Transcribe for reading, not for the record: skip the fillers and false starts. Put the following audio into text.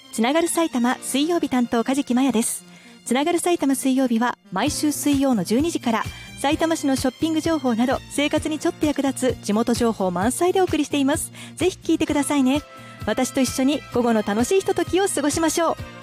つながる埼玉水曜日担当梶木麻也です。つながる埼玉水曜日は毎週水曜の12時から埼玉市のショッピング情報など生活にちょっと役立つ地元情報満載でお送りしています。ぜひ聞いてくださいね。私と一緒に午後の楽しいひとときを過ごしましょう。